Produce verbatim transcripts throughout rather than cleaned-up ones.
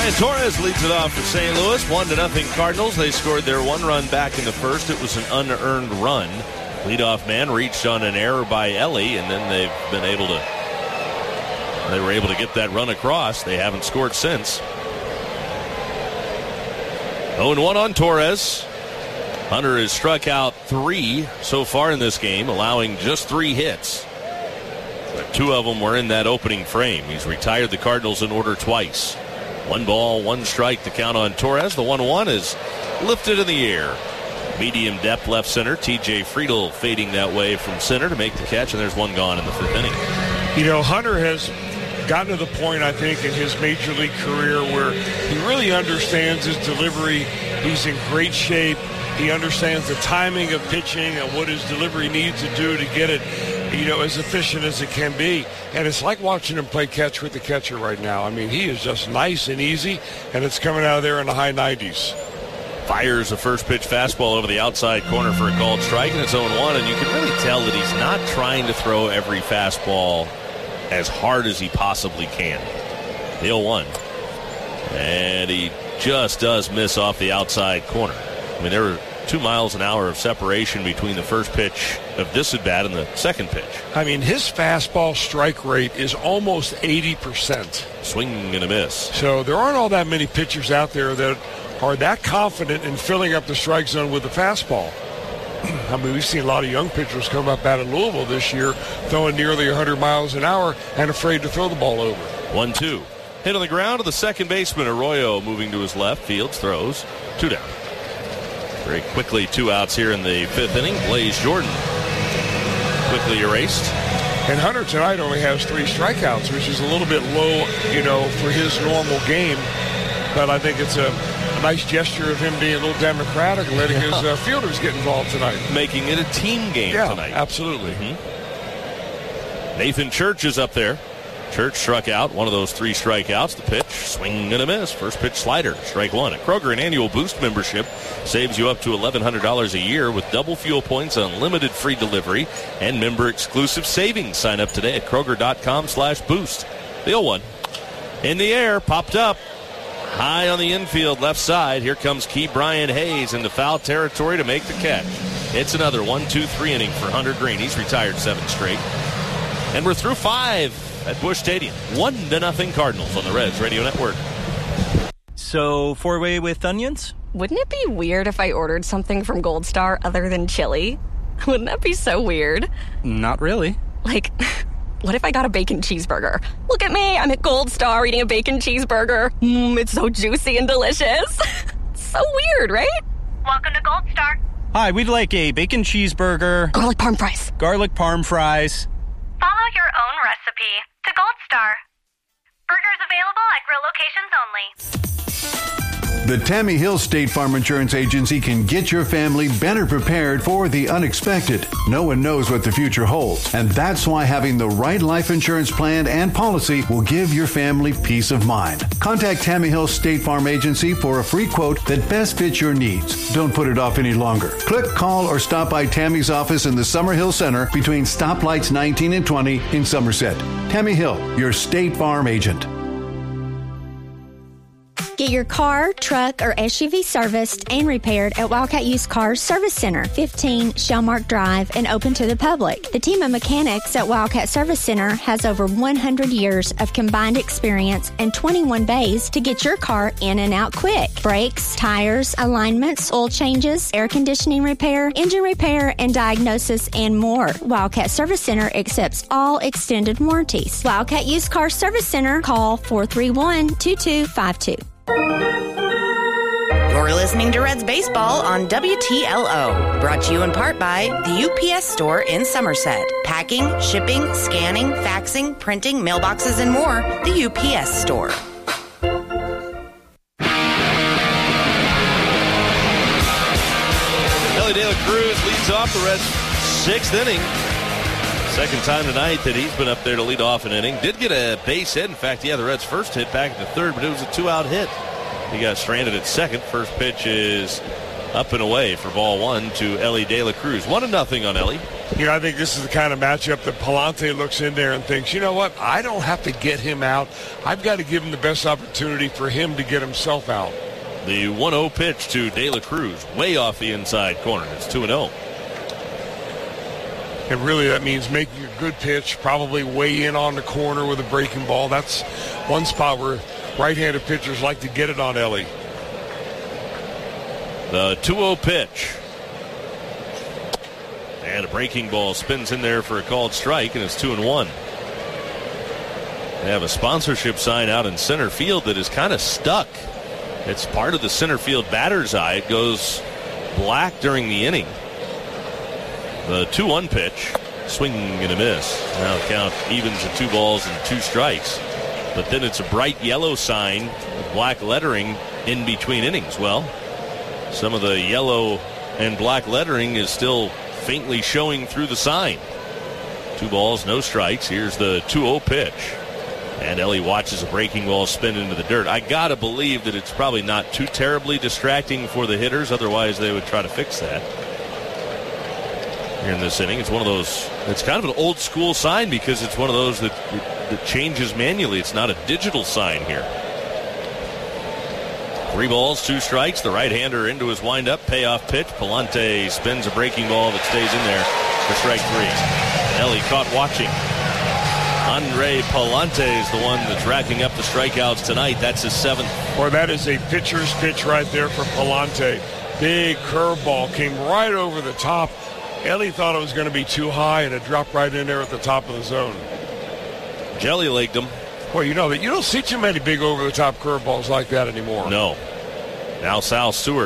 Brian Torres leads it off for Saint Louis. One to nothing Cardinals. They scored their one run back in the first. It was an unearned run. Leadoff man reached on an error by Ellie, and then they've been able to. They were able to get that run across. They haven't scored since. oh and one on Torres. Hunter has struck out three so far in this game, allowing just three hits. But two of them were in that opening frame. He's retired the Cardinals in order twice. One ball, one strike to count on Torres. The one one is lifted in the air. Medium depth left center. T J Friedel fading that way from center to make the catch, and there's one gone in the fifth inning. You know, Hunter has gotten to the point, I think, in his major league career where he really understands his delivery. He's in great shape. He understands the timing of pitching and what his delivery needs to do to get it, you know, as efficient as it can be. And it's like watching him play catch with the catcher right now. I mean, he is just nice and easy, and it's coming out of there in the high nineties. Fires a first pitch fastball over the outside corner for a called strike, and it's oh and one, and you can really tell that he's not trying to throw every fastball as hard as he possibly can. The oh one. And he just does miss off the outside corner. I mean, there were two miles an hour of separation between the first pitch of this at bat and the second pitch. I mean, his fastball strike rate is almost eighty percent. Swing and a miss. So there aren't all that many pitchers out there that are that confident in filling up the strike zone with the fastball. I mean, we've seen a lot of young pitchers come up out of Louisville this year throwing nearly one hundred miles an hour and afraid to throw the ball over. one two. Hit on the ground to the second baseman. Arroyo moving to his left. Fields throws. Two down. Very quickly, two outs here in the fifth inning. Blaze Jordan quickly erased. And Hunter tonight only has three strikeouts, which is a little bit low, you know, for his normal game. But I think it's a, a nice gesture of him being a little democratic and letting his uh, fielders get involved tonight. Making it a team game yeah, tonight. Absolutely. Mm-hmm. Nathan Church is up there. Church struck out, one of those three strikeouts. The pitch, swing and a miss. First pitch slider, strike one. At Kroger, an annual Boost membership saves you up to eleven hundred dollars a year with double fuel points, unlimited free delivery, and member-exclusive savings. Sign up today at Kroger.com slash boost. The oh one. In the air, popped up. High on the infield, left side. Here comes Key Brian Hayes into foul territory to make the catch. It's another one two three inning for Hunter Green. He's retired seven straight. And we're through five at Busch Stadium. One to nothing Cardinals on the Reds Radio Network. So, four-way with onions? Wouldn't it be weird if I ordered something from Gold Star other than chili? Wouldn't that be so weird? Not really. Like, what if I got a bacon cheeseburger? Look at me, I'm at Gold Star eating a bacon cheeseburger. Mmm, it's so juicy and delicious. So weird, right? Welcome to Gold Star. Hi, we'd like a bacon cheeseburger. Garlic parm fries. Garlic parm fries. Follow your own recipe to Gold Star. Burgers available at grill locations only. The Tammy Hill State Farm Insurance Agency can get your family better prepared for the unexpected. No one knows what the future holds, and that's why having the right life insurance plan and policy will give your family peace of mind. Contact Tammy Hill State Farm Agency for a free quote that best fits your needs. Don't put it off any longer. Click, call, or stop by Tammy's office in the Summerhill Center between stoplights nineteen and twenty in Somerset. Tammy Hill, your State Farm agent. Get your car, truck, or S U V serviced and repaired at Wildcat Used Cars Service Center, fifteen Shellmark Drive, and open to the public. The team of mechanics at Wildcat Service Center has over one hundred years of combined experience and twenty-one bays to get your car in and out quick. Brakes, tires, alignments, oil changes, air conditioning repair, engine repair, and diagnosis, and more. Wildcat Service Center accepts all extended warranties. Wildcat Used Cars Service Center, call four three one, two two five two. You're listening to Reds Baseball on W T L O. Brought to you in part by the U P S Store in Somerset. Packing, shipping, scanning, faxing, printing, mailboxes, and more. The U P S Store. Ellie De La Cruz leads off the Reds' sixth inning. Second time tonight that he's been up there to lead off an inning. Did get a base hit. In fact, he had the Reds' first hit back at the third, but it was a two-out hit. He got stranded at second. First pitch is up and away for ball one to Ellie De La Cruz. One to nothing on Ellie. You know, I think this is the kind of matchup that Palante looks in there and thinks, you know what, I don't have to get him out. I've got to give him the best opportunity for him to get himself out. The one oh pitch to De La Cruz, way off the inside corner. It's two and oh. And really that means making a good pitch, probably way in on the corner with a breaking ball. That's one spot where right-handed pitchers like to get it on Ellie. The two oh pitch. And a breaking ball spins in there for a called strike, and it's two and one. They have a sponsorship sign out in center field that is kind of stuck. It's part of the center field batter's eye. It goes black during the inning. The two one pitch, swing and a miss. Now the count evens at two balls and two strikes. But then it's a bright yellow sign with black lettering in between innings. Well, some of the yellow and black lettering is still faintly showing through the sign. Two balls, no strikes. Here's the two oh pitch. And Ellie watches a breaking ball spin into the dirt. I got to believe that it's probably not too terribly distracting for the hitters. Otherwise, they would try to fix that. Here in this inning, it's one of those, it's kind of an old school sign because it's one of those that, that changes manually. It's not a digital sign here. Three balls, two strikes. The right-hander into his windup. Payoff pitch. Palante spins a breaking ball that stays in there for strike three. Ellie caught watching. Andre Palante is the one that's racking up the strikeouts tonight. That's his seventh. Boy, that is a pitcher's pitch right there for Palante. Big curveball came right over the top. Ellie thought it was going to be too high, and it dropped right in there at the top of the zone. Jelly-legged him. Well, you know that you don't see too many big over-the-top curveballs like that anymore. No. Now Sal Stewart.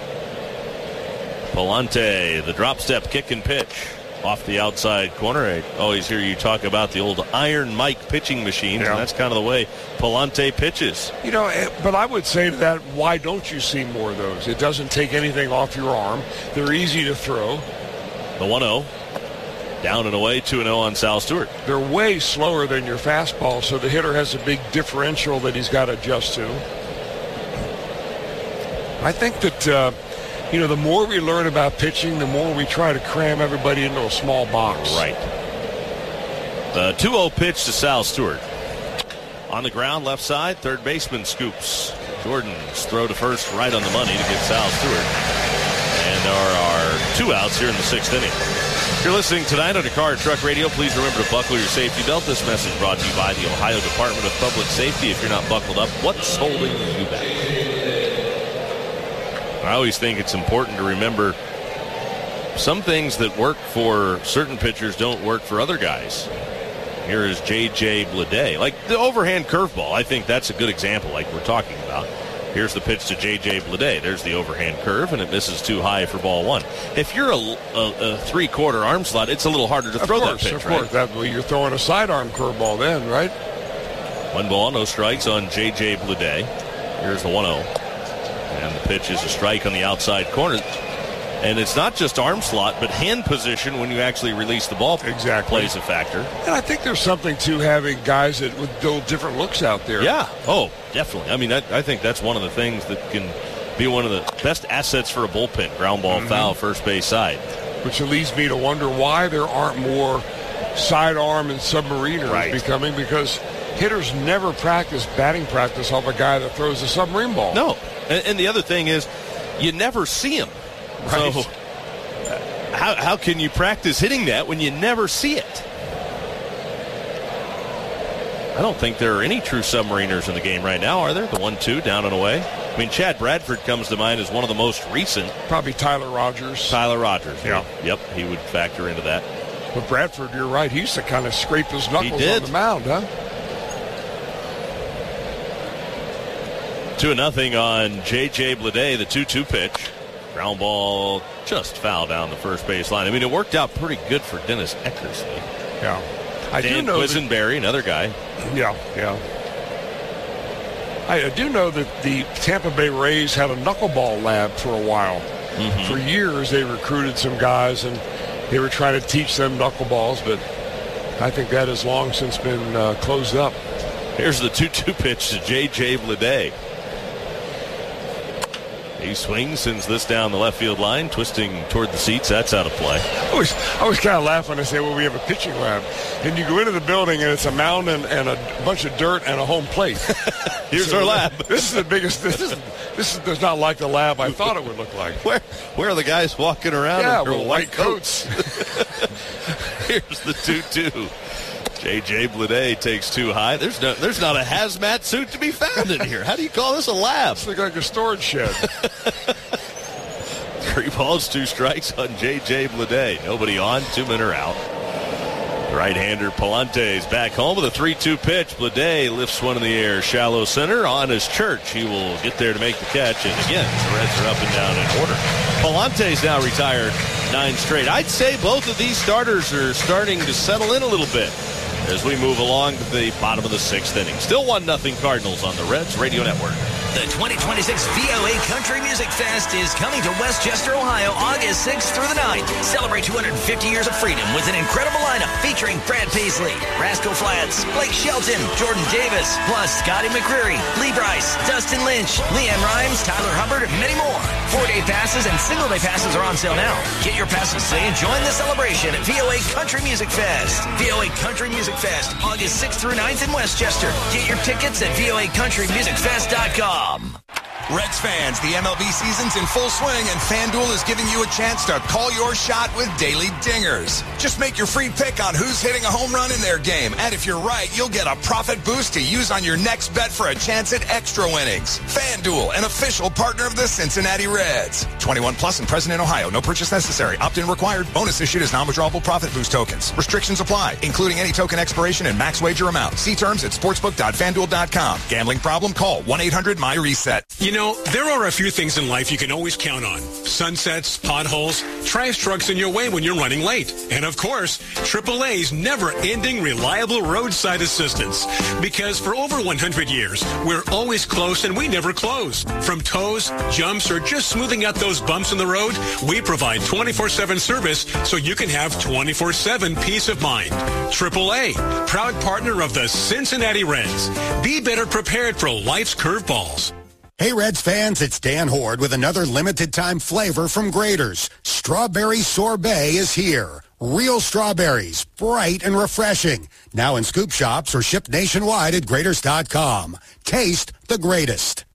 Palante, the drop step kick and pitch off the outside corner. I always hear you talk about the old Iron Mike pitching machines, yeah. And that's kind of the way Palante pitches. You know, but I would say to that, why don't you see more of those? It doesn't take anything off your arm. They're easy to throw. The one oh. Down and away, two and oh on Sal Stewart. They're way slower than your fastball, so the hitter has a big differential that he's got to adjust to. I think that, uh, you know, the more we learn about pitching, the more we try to cram everybody into a small box. Right. The two oh pitch to Sal Stewart. On the ground, left side, third baseman scoops. Jordan's throw to first right on the money to get Sal Stewart. And there are two outs here in the sixth inning. If you're listening tonight on Dakar Truck Radio, please remember to buckle your safety belt. This message brought to you by the Ohio Department of Public Safety. If you're not buckled up, what's holding you back? I always think it's important to remember some things that work for certain pitchers don't work for other guys. Here is J J Bleday. Like the overhand curveball, I think that's a good example like we're talking about. Here's the pitch to J J Bleday. There's the overhand curve, and it misses too high for ball one. If you're a, a, a three-quarter arm slot, it's a little harder to of throw course, that pitch, of right? Of course, that, well, you're throwing a sidearm curveball then, right? One ball, no strikes on J J Bleday. Here's the one oh. And the pitch is a strike on the outside corner. And it's not just arm slot, but hand position when you actually release the ball exactly. plays a factor. And I think there's something to having guys that with little different looks out there. Yeah. Oh, definitely. I mean, that, I think that's one of the things that can be one of the best assets for a bullpen. Ground ball, mm-hmm. foul, first base side. Which leads me to wonder why there aren't more sidearm and submariners right. becoming, because hitters never practice batting practice off a guy that throws a submarine ball. No. And, and the other thing is, you never see him. Right. So uh, how, how can you practice hitting that when you never see it? I don't think there are any true submariners in the game right now, are there? The one two down and away. I mean, Chad Bradford comes to mind as one of the most recent. Probably Tyler Rogers. Tyler Rogers. Yeah. Yep, he would factor into that. But Bradford, you're right. He used to kind of scrape his knuckles he did. on the mound, huh? Two nothing on J J Bleday, the two two pitch. Ground ball just foul down the first base line. I mean, it worked out pretty good for Dennis Eckersley. Yeah. I Dan do know Quisenberry, another guy. Yeah, yeah. I, I do know that the Tampa Bay Rays had a knuckleball lab for a while. Mm-hmm. For years, they recruited some guys, and they were trying to teach them knuckleballs, but I think that has long since been uh, closed up. Here's the two two pitch to J J Bleday. He swings, sends this down the left field line, twisting toward the seats. That's out of play. I was, I was kind of laughing when I say, well, we have a pitching lab. And you go into the building, and it's a mound and, and a bunch of dirt and a home plate. Here's so our lab. This is the biggest. This is this is does not like the lab I thought it would look like. Where where are the guys walking around yeah, in their with white white coats? Here's the two two. J J Bleday takes two high. There's no, there's not a hazmat suit to be found in here. How do you call this a lab? It's like a storage shed. Three balls, two strikes on J J Bleday. Nobody on, two men are out. Right-hander Palante's back home with a three two pitch. Bleday lifts one in the air, shallow center on his Church. He will get there to make the catch, and again, the Reds are up and down in order. Palante's now retired nine straight. I'd say both of these starters are starting to settle in a little bit as we move along to the bottom of the sixth inning. Still one nothing Cardinals on the Reds Radio Network. The twenty twenty-six V O A Country Music Fest is coming to Westchester, Ohio, August sixth through the ninth. Celebrate two hundred fifty years of freedom with an incredible lineup featuring Brad Paisley, Rascal Flatts, Blake Shelton, Jordan Davis, plus Scotty McCreery, Lee Brice, Dustin Lynch, Leanne Rimes, Tyler Hubbard, and many more. Four-day passes and single-day passes are on sale now. Get your passes today and join the celebration at V O A Country Music Fest. V O A Country Music Fest, August sixth through ninth in Westchester. Get your tickets at V O A country music fest dot com. Reds fans, the M L B season's in full swing, and FanDuel is giving you a chance to call your shot with daily dingers. Just make your free pick on who's hitting a home run in their game, and if you're right, you'll get a profit boost to use on your next bet for a chance at extra winnings. FanDuel, an official partner of the Cincinnati Reds. twenty-one plus and present in Ohio. No purchase necessary. Opt-in required. Bonus issued as non-withdrawable profit boost tokens. Restrictions apply, including any token expiration and max wager amount. See terms at sportsbook dot fan duel dot com. Gambling problem? Call one eight hundred my reset. You know, there are a few things in life you can always count on. Sunsets, potholes, trash trucks in your way when you're running late. And of course, triple A's never-ending reliable roadside assistance. Because for over one hundred years, we're always close and we never close. From tows, jumps, or just smoothing out those bumps in the road, we provide twenty-four seven service so you can have twenty-four seven peace of mind. triple A, proud partner of the Cincinnati Reds. Be better prepared for life's curveballs. Hey, Reds fans, it's Dan Horde with another limited-time flavor from Graeter's. Strawberry Sorbet is here. Real strawberries, bright and refreshing. Now in scoop shops or shipped nationwide at Graeters dot com. Taste the greatest.